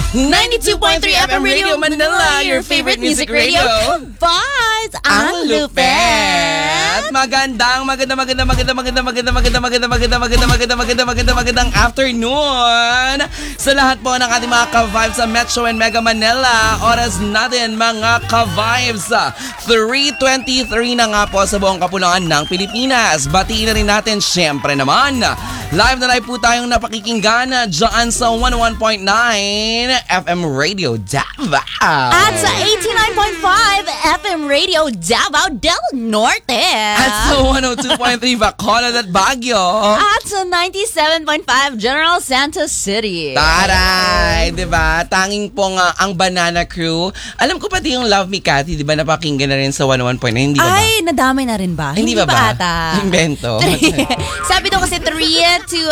92.3 FM Radio Manila, your favorite music radio. Vibes ang Lupet. Magandang afternoon sa lahat po ng ating mga ka-vibes sa Metro and Mega Manila. Oras natin mga ka-vibes, 3:23 na nga po sa buong kapuluan ng Pilipinas. Batiin na rin natin syempre naman, live na live po tayong napakikinggan dyan sa 101.9 FM Radio Davao. At sa 89.5 FM Radio Davao del Norte. At sa 102.3 Bacolod at Baguio. At sa 97.5 General Santos City. Taray, diba? Tanging po nga ang Banana Crew. Alam ko pati yung Love Me Cathy, diba napakinggan na rin sa 101.9, hindi ba? Ay, nadamay na rin ba? Hindi ba ata? Invento. Sabi daw kasi 3 to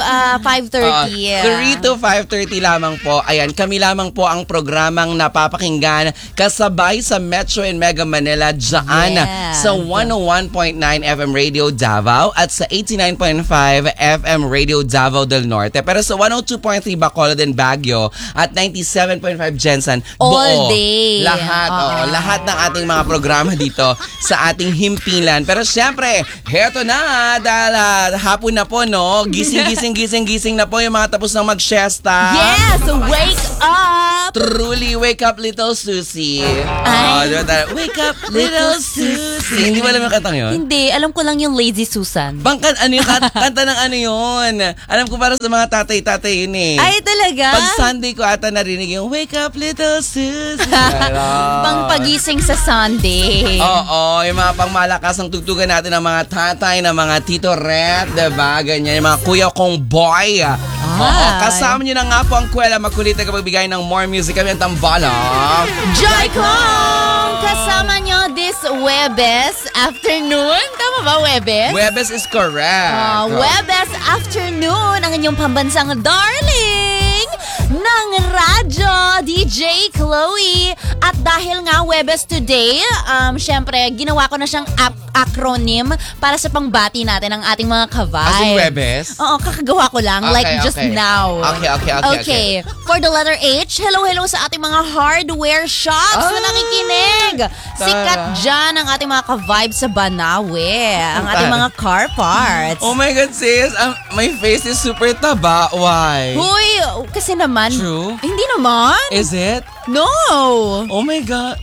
5:30. 3 to 5:30 lamang po. Ayan, kami lamang po ang programang napapakinggan kasabay sa Metro and Mega Manila dyan sa 101.9 FM Radio Davao at sa 89.5 FM Radio Davao del Norte. Pero sa 102.3 Bacolod and Baguio at 97.5 Jensen, all day. Lahat ng ating mga programa dito sa ating himpilan. Pero syempre, heto na dahil hapon na po, no? Gising na po yung mga tapos ng mag-siesta. Yes! Wake up! Truly, wake up little Susie. Wake up little Susie. Hindi mo alam yung kantang yun? Hindi, alam ko lang yung Lazy Susan. Bangkan, ano yung kanta ng ano yun? Alam ko para sa mga tatay-tatay yun eh. Ay, talaga? Pag Sunday ko ata narinig yung wake up little Susie. Pang pagising sa Sunday. Oo, yung mga pangmalakas ang tugtugan natin ng mga tatay, ng mga Tito Red, diba? Ganyan, yung mga kuya kong boy. Oo, kasama nyo na nga po ang Kuwela Makulit na kapagbigay ng more music. Kami ang Tambala. Joy Kong! Kasama nyo this Webes afternoon. Tama ba, Webes? Webes is correct. Webes afternoon, ang inyong pambansang darling ng radyo, DJ Chloe. At dahil nga Webes today, syempre, ginawa ko na siyang acronym para sa pangbati natin ng ating mga ka-vibes. As in Webes? Oo, kakagawa ko lang. Just now. Okay. For the letter H, hello sa ating mga hardware shops na nakikinig. Sikat dyan ang ating mga ka-vibes sa Banawe. Ang ating mga car parts. Oh my God, sis. My face is super taba. Why? Huy, kasi naman. True? Hindi naman. Is it? No. Oh my God.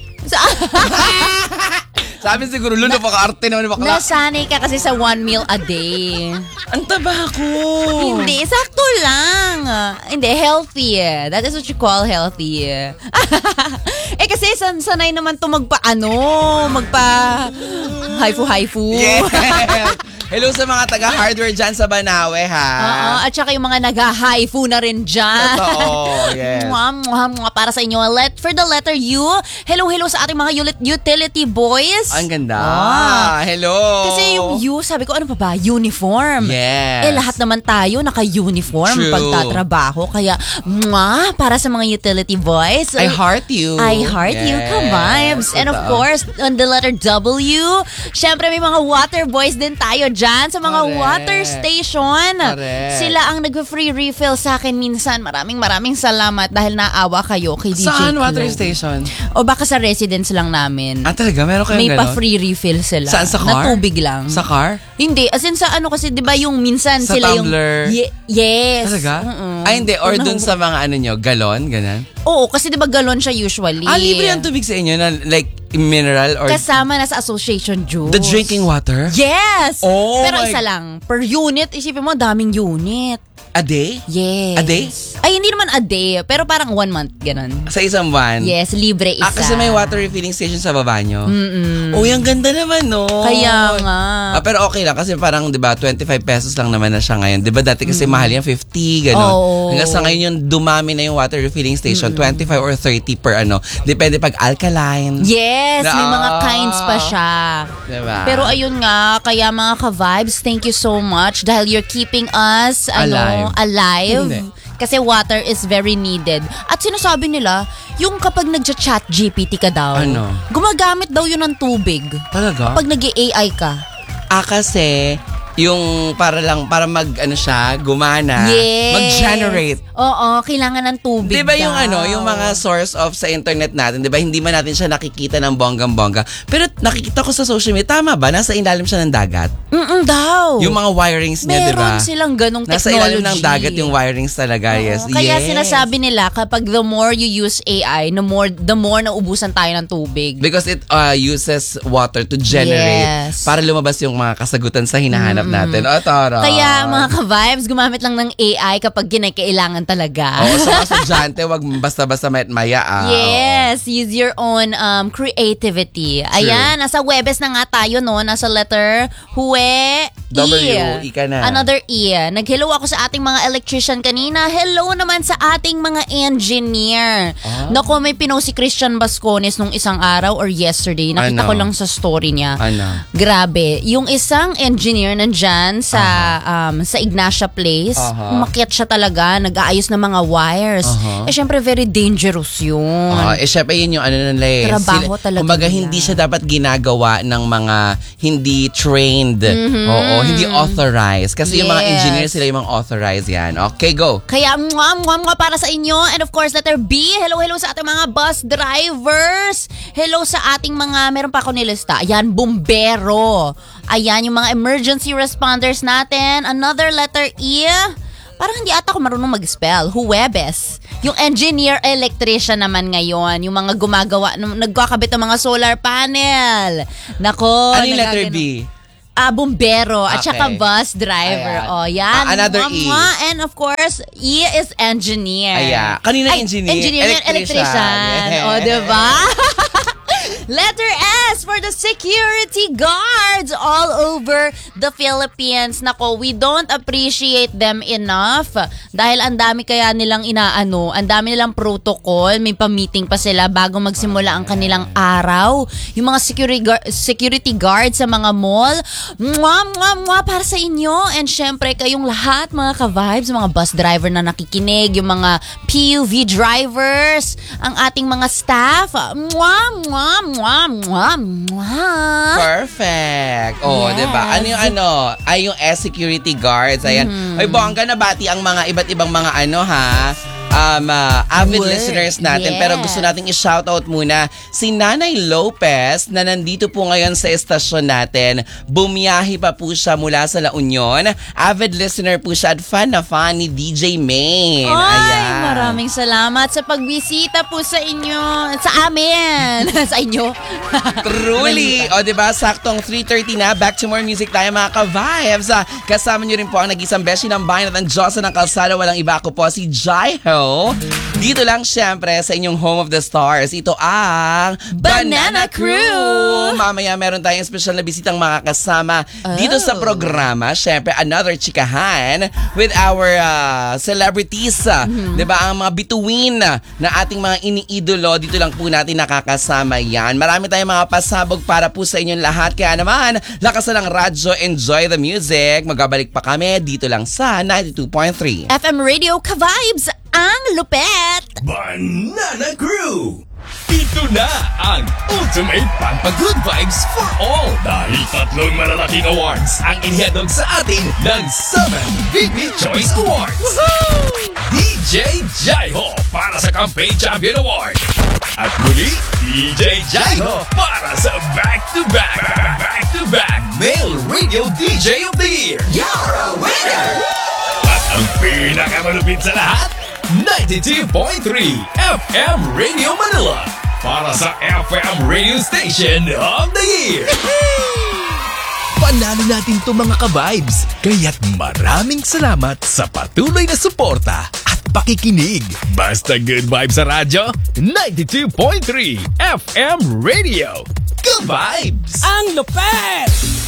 Sabi siguro, Luno, paka-arte naman yung bakla. Nasanay ka kasi sa 1 meal a day. Ang taba ko. Hindi, sakto lang. Hindi, healthy. That is what you call healthy. Kasi sanay naman to haifu-haifu. Yeah. Hello sa mga taga-hardware dyan sa Banawe, ha? Oo, at saka yung mga nag-haifu na rin dyan. Totoo, yes. Para sa inyo. For the letter U, hello sa ating mga utility boys. Ang ganda. Hello. Kasi yung U, sabi ko, ano pa ba? Uniform. Yes. Lahat naman tayo naka-uniform pagtatrabaho. Kaya, para sa mga utility boys. I heart you. I heart you, ka-vibes. And of course, on the letter W, syempre may mga water boys din tayo dyan sa mga water station. Sila ang nag-free refill sa akin minsan. Maraming salamat dahil naawa kayo kay DJ Saan Club. water station? O baka sa residence lang namin. Talaga? Meron kayong may gano'n? pa-free refill sila. Saan? Sa car? Na tubig lang. Sa car? Hindi. As in sa ano kasi, di ba yung minsan sa sila tumbler? Yes. Talaga? Ay, hindi. Or dun sa mga galon? Ganon? Oo, kasi di ba galon siya usually. Libre yung tubig sa inyo na like mineral or... Kasama na sa association juice. The drinking water? Yes! Oh, pero isa lang. Per unit, isipin mo, daming unit. A day? Yes. A day? Ay, hindi naman a day. Pero parang 1 month, ganun. Sa isang buwan? Yes, libre isa. Kasi may water refilling station sa baba nyo? Uy, ang ganda naman, no? Kaya nga. Pero okay lang kasi parang, di ba, 25 pesos lang naman na siya ngayon. Di ba, dati kasi mahal yan, 50, gano'n. Hanggang sa ngayon yung dumami na yung water refilling station, 25 or 30 per Depende pag alkaline. Yes, may mga kinds pa siya. Diba? Pero ayun nga, kaya mga ka-vibes, thank you so much dahil you're keeping us alive. Kasi water is very needed. At sinasabi nila, yung kapag nagja-chat GPT ka daw, gumagamit daw yun ng tubig. Talaga? Pag nag-AI ka. Kasi Yung para siya, gumana, Yes. mag-generate. Oo, kailangan ng tubig. Di ba yung daw. yung mga source of sa internet natin, di ba? Hindi man natin siya nakikita ng bonggang-bongga. Pero nakikita ko sa social media, tama ba? Nasa ilalim siya ng dagat. Daw. Yung mga wirings niya, di ba? Meron silang ganong Nasa technology. ilalim ng dagat yung wirings talaga, yes. Kaya Yes. sinasabi nila kapag the more you use AI, the more naubusan tayo ng tubig. Because it uses water to generate Yes. para lumabas yung mga kasagutan sa hinahanap natin. O, tara. Kaya mga ka-vibes, gumamit lang ng AI kapag kinakailangan talaga. Oo, sa mga estudyante, wag basta-basta maya Yes, use your own creativity. Ayan, nasa Webes na nga tayo, no? Nasa letter W, E ka na. Another E. Nag-hello ako sa ating mga electrician kanina. Hello naman sa ating mga engineer. Naku, may pinost si Christian Bascones nung isang araw or yesterday. Nakita Ano? ko lang sa story niya. Ano? Grabe. Yung isang engineer nandyan sa Ignacia Place, umakyat siya talaga, nag-aayos ng mga wires. Eh, syempre, very dangerous yun. Syempre yun yung nila eh. Trabaho talaga Kumbaga, nila. hindi siya dapat ginagawa ng mga hindi trained. Oo, hindi authorized. Kasi yung mga Yes. engineers, sila yung mga authorized yan. Okay, go. Kaya mwah para sa inyo. And of course, letter B. Hello sa ating mga bus drivers. Hello sa ating mga, meron pa ako nilista. Ayan, bumbero. Ayan, yung mga emergency responders natin. Another letter E. Parang hindi ata ako marunong mag-spell. Huwebes. Yung engineer electrician naman ngayon. Yung mga gumagawa, nagkakabit ng mga solar panel. Nako. Ano yung letter B? Bumbero at Okay. saka bus driver. Ayan. O, yan. Another E. And of course, E is engineer. Ayan. Kanina engineer. Engineer, electrician. Yeah. O, diba? Letter S for the security guards all over the Philippines. Nako, we don't appreciate them enough dahil ang dami kaya nilang ang dami nilang protocol, may pa-meeting pa sila bago magsimula ang kanilang araw. Yung mga security guards sa mga mall, para sa inyo. And syempre, kayong lahat, mga ka-vibes, mga bus driver na nakikinig, yung mga PUV drivers, ang ating mga staff, Perfect. Oh, Yes. 'di ba? Ano yung yung security guards. Ayan. Oy, bongga na bati ang mga iba't ibang mga avid Word. listeners natin. Yes. Pero gusto nating i-shoutout muna si Nanay Lopez na nandito po ngayon sa estasyon natin. Bumiyahi pa po siya mula sa La Union. Avid listener po siya at fan na fan ni DJ Maine. Ay, maraming salamat sa pagbisita po sa inyo. Sa amin. Sa inyo. Truly! O, diba? Saktong 3:30 na. Back to more music tayo, mga ka-vibes. Kasama nyo rin po ang nag-isang beshi ng bayan at ang Diyosa ng kalsada. Walang iba, ako po si Jaiho. Dito lang syempre sa inyong Home of the Stars. Ito ang Banana Crew! Mamaya meron tayong special na bisitang makakasama dito sa programa. Syempre, another chikahan with our celebrities. Diba? Ang mga bituin na ating mga iniidolo. Dito lang po natin nakakasama yan. Marami tayong mga pasabog para po sa inyong lahat. Kaya naman, lakasan ng radyo, enjoy the music. Magbabalik pa kami dito lang sa 92.3. FM Radio Ka-Vibes, ang lupet! Banana Crew! Ito na ang ultimate pampag-good vibes for all. Dahil 3 malalaking awards ang inihandog sa atin ng 7 Baby Choice Awards. Woohoo! DJ Jaiho para sa Campaign Champion Award. At muli, DJ Jaiho para sa back-to-back Male Radio DJ of the Year. You're a winner! At ang pinakamalupit sa lahat, 92.3 FM Radio Manila para sa FM Radio Station of the Year. Panalo natin to, mga ka-vibes. Kaya't maraming salamat sa patuloy na suporta at pakikinig. Basta good vibes sa radyo, 92.3 FM Radio. Good vibes! Ang lupet!